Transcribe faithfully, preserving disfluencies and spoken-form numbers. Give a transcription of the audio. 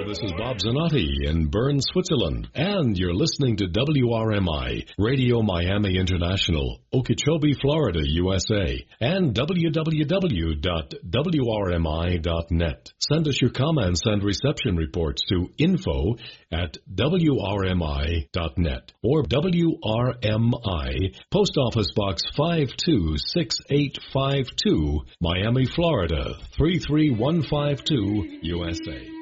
This is Bob Zanotti in Bern, Switzerland, and you're listening to W R M I, Radio Miami International, Okeechobee, Florida, U S A, and w w w dot w r m i dot net. Send us your comments and reception reports to info at w r m i dot net or W R M I, Post Office Box five two six eight five two, Miami, Florida, three three one five two, U S A.